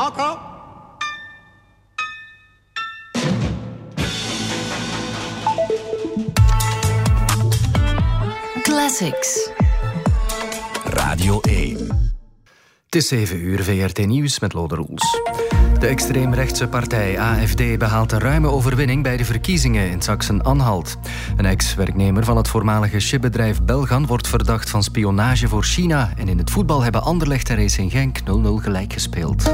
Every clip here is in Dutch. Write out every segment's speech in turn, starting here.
Hocker. Classics. Radio 1. Het is 7 uur, VRT Nieuws met Lode Roels. De extreemrechtse partij AfD behaalt een ruime overwinning bij de verkiezingen in Sachsen-Anhalt. Een ex-werknemer van het voormalige chipbedrijf Belgan wordt verdacht van spionage voor China. En in het voetbal hebben Anderlecht en Racing Genk 0-0 gelijk gespeeld.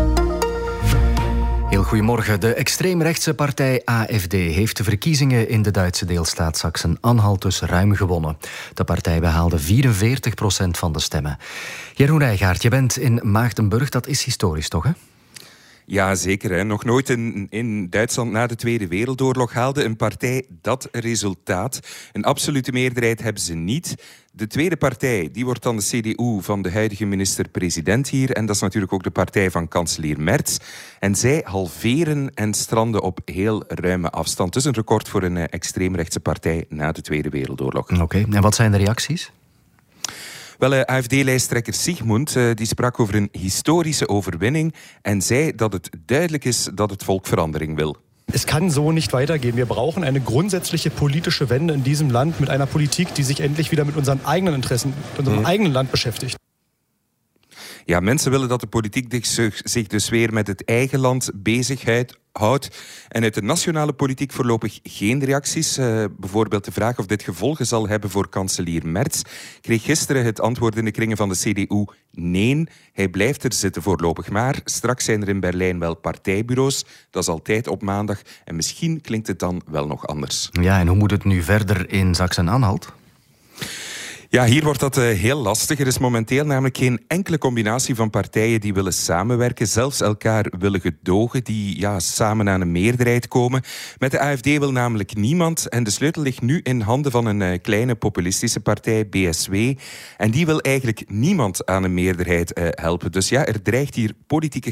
Heel goedemorgen. De extreemrechtse partij AfD heeft de verkiezingen in de Duitse deelstaat Sachsen-Anhalt dus ruim gewonnen. De partij behaalde 44% van de stemmen. Jeroen Rijgaard, je bent in Maagdenburg. Dat is historisch, toch, hè? Ja, zeker. Hè. Nog nooit in Duitsland na de Tweede Wereldoorlog haalde een partij dat resultaat. Een absolute meerderheid hebben ze niet. De tweede partij die wordt dan de CDU van de huidige minister-president hier. En dat is natuurlijk ook de partij van kanselier Merz. En zij halveren en stranden op heel ruime afstand. Dus een record voor een extreemrechtse partij na de Tweede Wereldoorlog. Oké, en wat zijn de reacties? Wel, AfD-lijsttrekker Sigmund die sprak over een historische overwinning en zei dat het duidelijk is dat het volk verandering wil. Es kann so nicht weitergehen. Wir brauchen eine grundsätzliche politische Wende in diesem Land mit einer Politik die sich endlich wieder mit unseren eigenen Interessen, mit unserem eigenen Land beschäftigt. Ja, mensen willen dat de politiek zich dus weer met het eigen land bezighoudt. En uit de nationale politiek voorlopig geen reacties. Bijvoorbeeld de vraag of dit gevolgen zal hebben voor kanselier Merz. Kreeg gisteren het antwoord in de kringen van de CDU nee. Hij blijft er zitten voorlopig. Maar straks zijn er in Berlijn wel partijbureaus. Dat is altijd op maandag. En misschien klinkt het dan wel nog anders. Ja, en hoe moet het nu verder in Sachsen-Anhalt? Ja, hier wordt dat heel lastig. Er is momenteel namelijk geen enkele combinatie van partijen die willen samenwerken, zelfs elkaar willen gedogen, die samen aan een meerderheid komen. Met de AfD wil namelijk niemand en de sleutel ligt nu in handen van een kleine populistische partij, BSW. En die wil eigenlijk niemand aan een meerderheid helpen. Dus ja, er dreigt hier politieke